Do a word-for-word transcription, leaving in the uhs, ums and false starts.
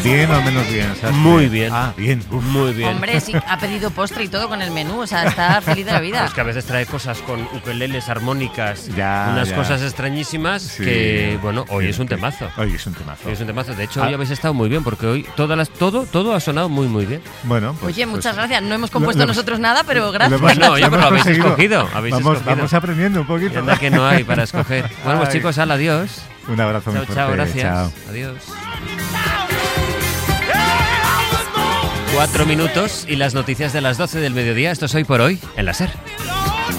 ¿Bien o menos bien? Sastre? Muy bien. Ah, bien. Uf. Muy bien. Hombre, sí, ha pedido postre y todo con el menú, o sea, está feliz de la vida. Es que a veces trae cosas con ukeleles, armónicas, Ya, unas ya. cosas extrañísimas Sí. que, bueno, hoy Sí, es un sí. temazo. Hoy es un temazo. Hoy es un temazo. De hecho, Ah. hoy habéis estado muy bien porque hoy todas las, todo, todo ha sonado muy, muy bien. Bueno, pues, Oye, muchas pues, gracias. No hemos compuesto lo- lo- nosotros nada, pero lo gracias. hemos- Bueno, oye, lo pero hemos habéis conseguido. escogido, habéis vamos, escogido. vamos aprendiendo un poquito. Anda que no hay para escoger. Bueno, pues Ay. chicos, al adiós. Un abrazo muy Chao, fuerte. chao, gracias. Chao. Adiós. Cuatro minutos y las noticias de las doce del mediodía. Esto es Hoy por Hoy en la SER.